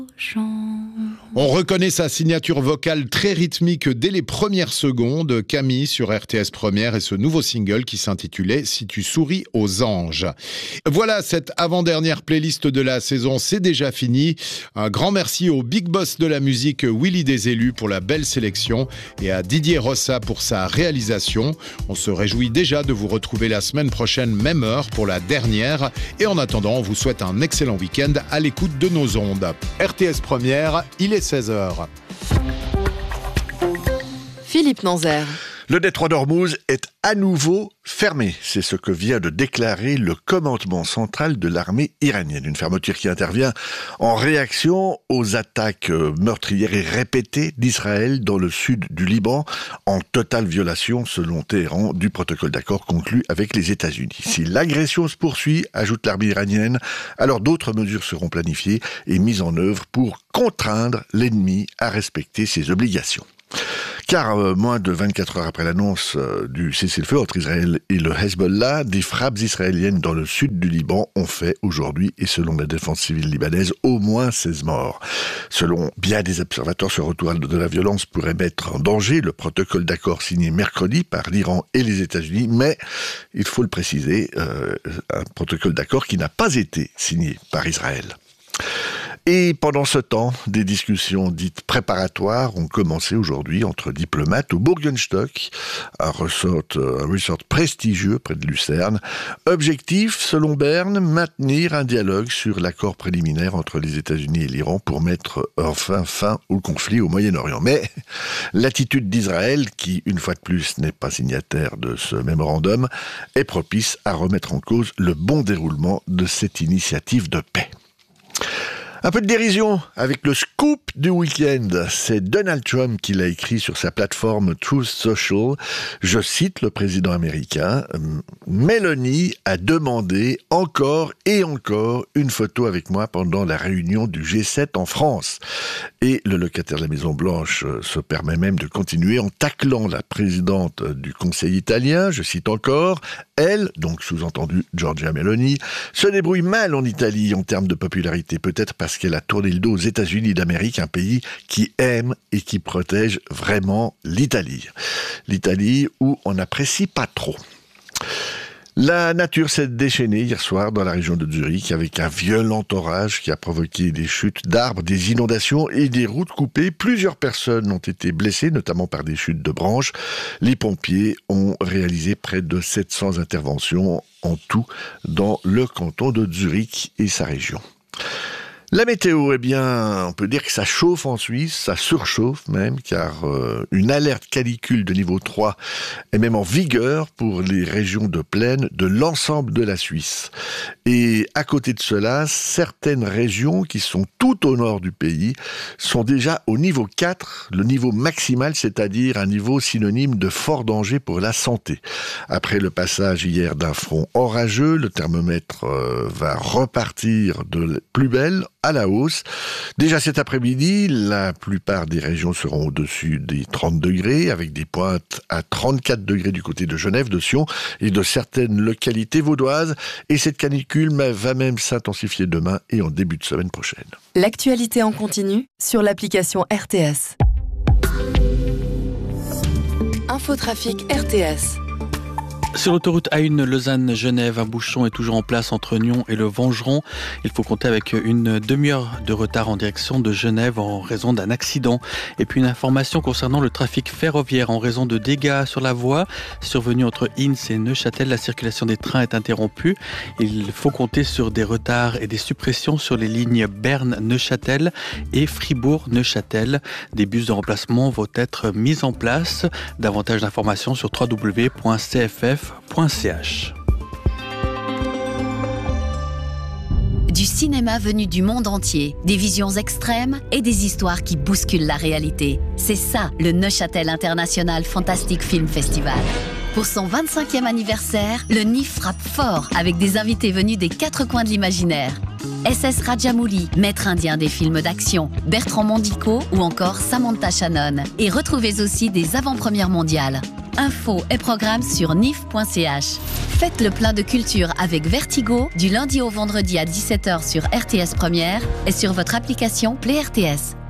On reconnaît sa signature vocale très rythmique dès les premières secondes, Camille sur RTS Première et ce nouveau single qui s'intitulait « Si tu souris aux anges ». Voilà, cette avant-dernière playlist de la saison, c'est déjà fini. Un grand merci au big boss de la musique Willy Desélus pour la belle sélection et à Didier Rossa pour sa réalisation. On se réjouit déjà de vous retrouver la semaine prochaine, même heure, pour la dernière. Et en attendant, on vous souhaite un excellent week-end à l'écoute de nos ondes. RTS Première, il est 16h. Philippe Nanzer. Le détroit d'Ormuz est à nouveau fermé. C'est ce que vient de déclarer le commandement central de l'armée iranienne. Une fermeture qui intervient en réaction aux attaques meurtrières et répétées d'Israël dans le sud du Liban, en totale violation, selon Téhéran, du protocole d'accord conclu avec les États-Unis. Si l'agression se poursuit, ajoute l'armée iranienne, alors d'autres mesures seront planifiées et mises en œuvre pour contraindre l'ennemi à respecter ses obligations. Car moins de 24 heures après l'annonce du cessez-le-feu entre Israël et le Hezbollah, des frappes israéliennes dans le sud du Liban ont fait aujourd'hui, et selon la défense civile libanaise, au moins 16 morts. Selon bien des observateurs, ce retour de la violence pourrait mettre en danger le protocole d'accord signé mercredi par l'Iran et les États-Unis, mais il faut le préciser, un protocole d'accord qui n'a pas été signé par Israël. Et pendant ce temps, des discussions dites préparatoires ont commencé aujourd'hui entre diplomates au Burgenstock, un resort prestigieux près de Lucerne. Objectif, selon Berne, maintenir un dialogue sur l'accord préliminaire entre les États-Unis et l'Iran pour mettre enfin fin au conflit au Moyen-Orient. Mais l'attitude d'Israël, qui une fois de plus n'est pas signataire de ce mémorandum, est propice à remettre en cause le bon déroulement de cette initiative de paix. Un peu de dérision avec le scoop du week-end. C'est Donald Trump qui l'a écrit sur sa plateforme Truth Social. Je cite le président américain. Mélanie a demandé encore et encore une photo avec moi pendant la réunion du G7 en France. Et le locataire de la Maison-Blanche se permet même de continuer en taclant la présidente du Conseil italien. Je cite encore. Elle, donc sous-entendu Giorgia Meloni, se débrouille mal en Italie en termes de popularité. Peut-être parce qu'elle a tourné le dos aux États-Unis d'Amérique, un pays qui aime et qui protège vraiment l'Italie. L'Italie où on n'apprécie pas trop. La nature s'est déchaînée hier soir dans la région de Zurich avec un violent orage qui a provoqué des chutes d'arbres, des inondations et des routes coupées. Plusieurs personnes ont été blessées, notamment par des chutes de branches. Les pompiers ont réalisé près de 700 interventions en tout dans le canton de Zurich et sa région. La météo, eh bien, on peut dire que ça chauffe en Suisse, ça surchauffe même, car une alerte canicule de niveau 3 est même en vigueur pour les régions de plaine de l'ensemble de la Suisse. Et à côté de cela, certaines régions qui sont tout au nord du pays sont déjà au niveau 4, le niveau maximal, c'est-à-dire un niveau synonyme de fort danger pour la santé. Après le passage hier d'un front orageux, le thermomètre va repartir de plus belle, à la hausse. Déjà cet après-midi, la plupart des régions seront au-dessus des 30 degrés, avec des pointes à 34 degrés du côté de Genève, de Sion et de certaines localités vaudoises. Et cette canicule va même s'intensifier demain et en début de semaine prochaine. L'actualité en continu sur l'application RTS. Infotrafic RTS. Sur l'autoroute A1 Lausanne-Genève, un bouchon est toujours en place entre Nyon et le Vengeron. Il faut compter avec une demi-heure de retard en direction de Genève en raison d'un accident. Et puis une information concernant le trafic ferroviaire en raison de dégâts sur la voie. Survenu entre Inns et Neuchâtel, la circulation des trains est interrompue. Il faut compter sur des retards et des suppressions sur les lignes Berne-Neuchâtel et Fribourg-Neuchâtel. Des bus de remplacement vont être mis en place. Davantage d'informations sur www.cff.ch. Du cinéma venu du monde entier, des visions extrêmes et des histoires qui bousculent la réalité. C'est ça, le Neuchâtel International Fantastic Film Festival. Pour son 25e anniversaire, le NIF frappe fort avec des invités venus des quatre coins de l'imaginaire. SS Rajamouli, maître indien des films d'action, Bertrand Mandico ou encore Samantha Shannon. Et retrouvez aussi des avant-premières mondiales. Infos et programmes sur nif.ch. Faites le plein de culture avec Vertigo du lundi au vendredi à 17h sur RTS Première et sur votre application Play RTS.